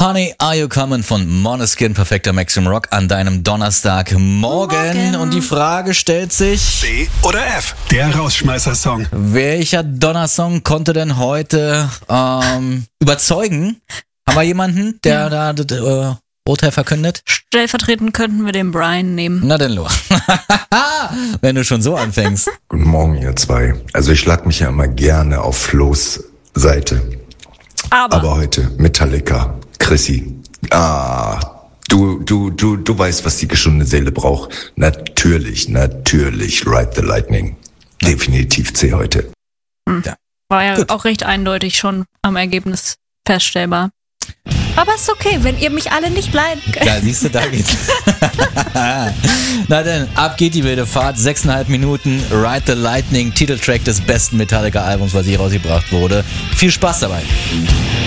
Honey, Are You Coming von Måneskin, perfekter Maximum Rock an deinem Donnerstagmorgen. Und die Frage stellt sich: C oder F? Der Rausschmeißer-Song. Welcher Donnersong konnte denn heute überzeugen? Haben wir jemanden, der da Urteil verkündet? Stellvertretend könnten wir den Brian nehmen. Na denn los. Wenn du schon so anfängst. Guten Morgen, ihr zwei. Also ich schlag mich ja immer gerne auf Flo's Seite. Aber heute Metallica, Chrissy. Du weißt, was die geschundene Seele braucht. Natürlich, Ride the Lightning. Definitiv C heute. Ja. War ja auch recht eindeutig schon am Ergebnis feststellbar. Aber ist okay, wenn ihr mich alle nicht leiden könnt. Ja, siehst du, da geht's. Na denn, ab geht die wilde Fahrt. 6,5 Minuten, Ride the Lightning, Titeltrack des besten Metallica-Albums, was je rausgebracht wurde. Viel Spaß dabei.